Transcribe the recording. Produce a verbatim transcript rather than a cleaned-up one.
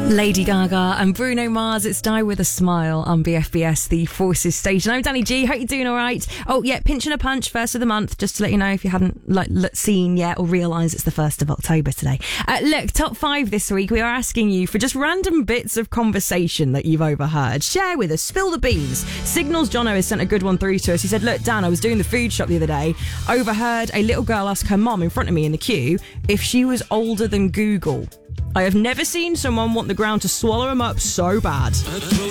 Lady Gaga and Bruno Mars, it's Die With A Smile on B F B S, the Forces station. I'm Danny G, hope you're doing all right. Oh yeah, Pinch and a Punch, first of the month, just to let you know if you hadn't like seen yet or realised it's the first of October today. Uh, look, top five this week, we are asking you for just random bits of conversation that you've overheard. Share with us, spill the beans. Signals Jono has sent a good one through to us. He said, look, Dan, I was doing the food shop the other day, overheard a little girl ask her mum in front of me in the queue if she was older than Google. I have never seen someone want the ground to swallow him up so bad.